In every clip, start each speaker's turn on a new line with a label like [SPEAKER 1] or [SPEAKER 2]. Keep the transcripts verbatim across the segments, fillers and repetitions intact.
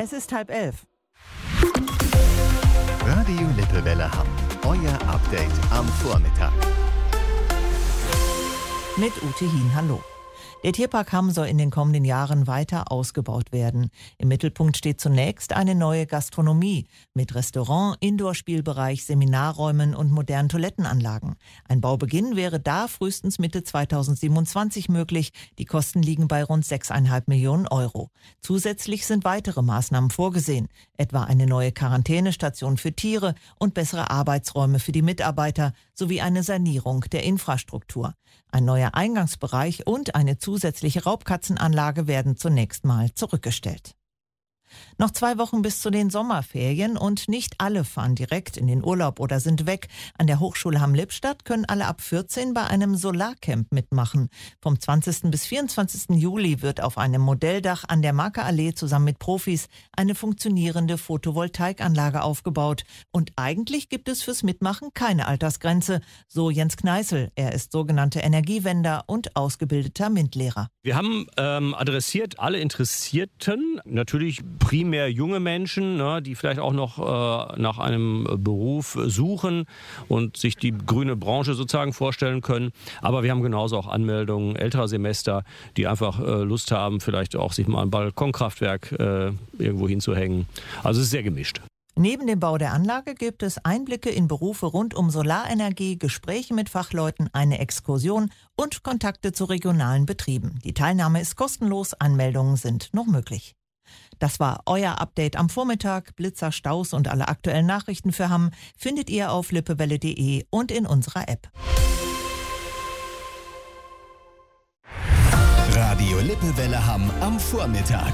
[SPEAKER 1] Es ist halb elf.
[SPEAKER 2] Radio Lippewelle Hamm. Euer Update am Vormittag.
[SPEAKER 1] Mit Ute Hien, hallo. Der Tierpark Hamm soll in den kommenden Jahren weiter ausgebaut werden. Im Mittelpunkt steht zunächst eine neue Gastronomie mit Restaurant, Indoor-Spielbereich, Seminarräumen und modernen Toilettenanlagen. Ein Baubeginn wäre da frühestens Mitte zweitausendsiebenundzwanzig möglich. Die Kosten liegen bei rund sechs Komma fünf Millionen Euro. Zusätzlich sind weitere Maßnahmen vorgesehen, etwa eine neue Quarantänestation für Tiere und bessere Arbeitsräume für die Mitarbeiter sowie eine Sanierung der Infrastruktur. Ein neuer Eingangsbereich und eine zusätzliche Raubkatzenanlage werden zunächst mal zurückgestellt. Noch zwei Wochen bis zu den Sommerferien und nicht alle fahren direkt in den Urlaub oder sind weg. An der Hochschule Hamm-Lippstadt können alle ab vierzehn bei einem Solarcamp mitmachen. Vom zwanzigsten bis vierundzwanzigsten Juli wird auf einem Modelldach an der Markerallee zusammen mit Profis eine funktionierende Photovoltaikanlage aufgebaut. Und eigentlich gibt es fürs Mitmachen keine Altersgrenze, so Jens Kneißl. Er ist sogenannter Energiewender und ausgebildeter MINT-Lehrer.
[SPEAKER 3] Wir haben ähm, adressiert alle Interessierten, natürlich primär junge Menschen, ne, die vielleicht auch noch äh, nach einem Beruf suchen und sich die grüne Branche sozusagen vorstellen können. Aber wir haben genauso auch Anmeldungen älterer Semester, die einfach äh, Lust haben, vielleicht auch sich mal ein Balkonkraftwerk äh, irgendwo hinzuhängen. Also es ist sehr gemischt.
[SPEAKER 1] Neben dem Bau der Anlage gibt es Einblicke in Berufe rund um Solarenergie, Gespräche mit Fachleuten, eine Exkursion und Kontakte zu regionalen Betrieben. Die Teilnahme ist kostenlos, Anmeldungen sind noch möglich. Das war euer Update am Vormittag. Blitzer, Staus und alle aktuellen Nachrichten für Hamm findet ihr auf lippewelle punkt de und in unserer App.
[SPEAKER 2] Radio Lippewelle Hamm am Vormittag.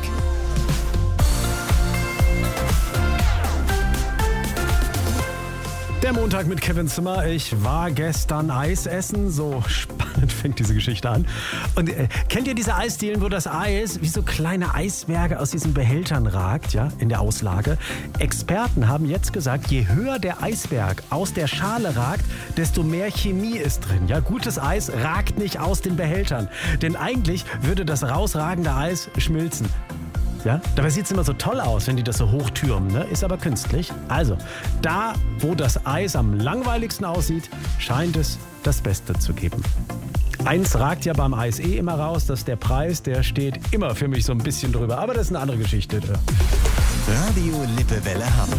[SPEAKER 4] Der Montag mit Kevin Zimmer. Ich war gestern Eis essen. So spannend fängt diese Geschichte an. Und äh, kennt ihr diese Eisdielen, wo das Eis wie so kleine Eisberge aus diesen Behältern ragt, ja, in der Auslage? Experten haben jetzt gesagt, je höher der Eisberg aus der Schale ragt, desto mehr Chemie ist drin. Ja, gutes Eis ragt nicht aus den Behältern. Denn eigentlich würde das rausragende Eis schmilzen. Ja? Dabei sieht es immer so toll aus, wenn die das so hochtürmen, ne? Ist aber künstlich. Also, da, wo das Eis am langweiligsten aussieht, scheint es das Beste zu geben. Eins ragt ja beim Eis eh immer raus, dass der Preis, der steht immer für mich so ein bisschen drüber. Aber das ist eine andere Geschichte.
[SPEAKER 2] Radio Lippewelle Hamm.